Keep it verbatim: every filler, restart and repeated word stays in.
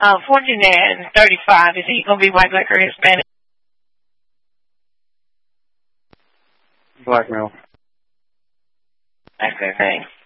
Uh, fourteen and thirty-five. Is he going to be white, black, or Hispanic? Black male. Okay, thanks.